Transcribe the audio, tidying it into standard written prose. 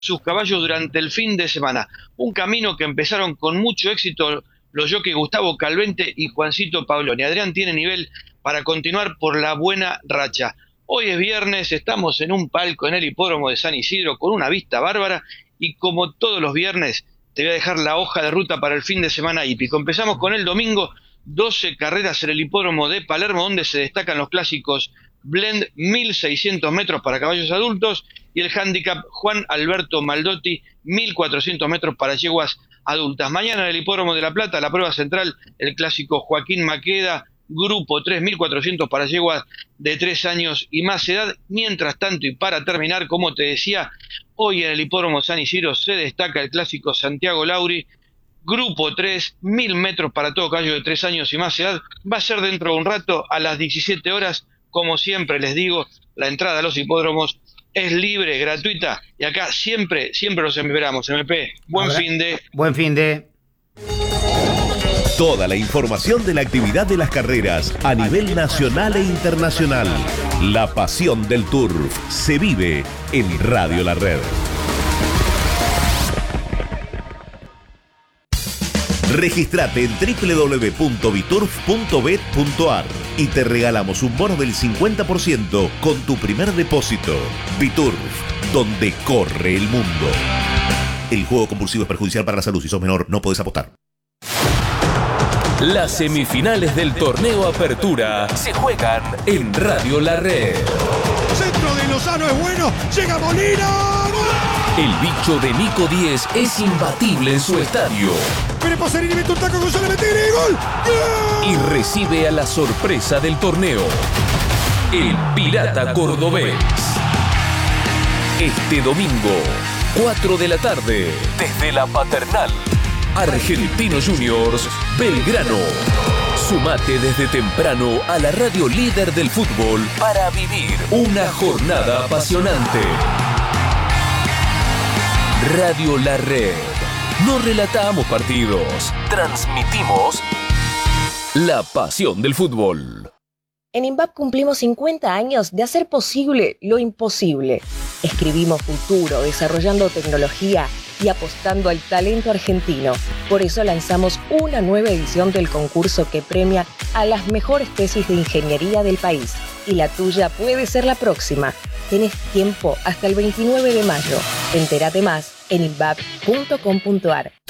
sus caballos durante el fin de semana. Un camino que empezaron con mucho éxito los jockeys Gustavo Calvente y Juancito Paoloni. Adrián tiene nivel para continuar por la buena racha. Hoy es viernes, estamos en un palco en el hipódromo de San Isidro con una vista bárbara y como todos los viernes te voy a dejar la hoja de ruta para el fin de semana hípico. Empezamos con el domingo, 12 carreras en el hipódromo de Palermo donde se destacan los clásicos Blend 1600 metros para caballos adultos y el handicap Juan Alberto Maldotti 1400 metros para yeguas adultas. Mañana en el hipódromo de La Plata, la prueba central, el clásico Joaquín Maqueda, grupo 3, 1400 para yeguas de 3 años y más edad. Mientras tanto, y para terminar, como te decía, hoy en el hipódromo San Isidro se destaca el clásico Santiago Lauri, grupo 3, 1000 metros para todo caballo de 3 años y más edad. Va a ser dentro de un rato a las 17 horas. Como siempre les digo, la entrada a los hipódromos es libre, gratuita, y acá siempre los esperamos. MP, buen fin de. Toda la información de la actividad de las carreras a nivel nacional e internacional. La pasión del turf se vive en Radio La Red. Registrate en www.biturf.bet.ar y te regalamos un bono del 50% con tu primer depósito. Biturf, donde corre el mundo. El juego compulsivo es perjudicial para la salud. Si sos menor, no podés apostar. Las semifinales del torneo Apertura se juegan en Radio La Red. Centro de Lozano es bueno. Llega Molina. El bicho de Nico Díez es imbatible en su estadio. Pere Pasarini mete un taco con González y ¡gol! Y recibe a la sorpresa del torneo, el Pirata Cordobés. Este domingo, 4 de la tarde, desde la Paternal, Argentinos Juniors, Belgrano. Sumate desde temprano a la radio líder del fútbol para vivir una jornada apasionante. Radio La Red. No relatamos partidos, transmitimos la pasión del fútbol. En INVAP cumplimos 50 años de hacer posible lo imposible. Escribimos futuro, desarrollando tecnología y apostando al talento argentino. Por eso lanzamos una nueva edición del concurso que premia a las mejores tesis de ingeniería del país. Y la tuya puede ser la próxima. Tenés tiempo hasta el 29 de mayo. Entérate más en invap.com.ar.